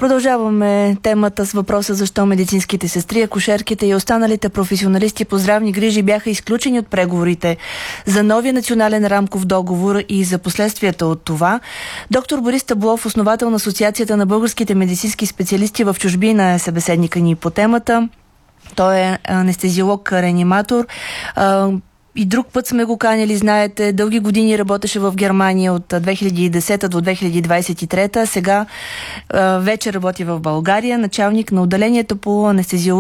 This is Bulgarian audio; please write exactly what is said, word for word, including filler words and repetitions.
Продължаваме темата с въпроса защо медицинските сестри, акушерките и останалите професионалисти по здравни грижи бяха изключени от преговорите за новия национален рамков договор и за последствията от това. Доктор Борис Таблов, основател на Асоциацията на българските медицински специалисти в чужбина, е събеседника ни по темата. Той е анестезиолог-реаниматор. И друг път сме го канили, знаете, дълги години работеше в Германия от две хиляди и десета до две хиляди двадесет и трета. Сега вече работи в България, началник на отделението по анестезиология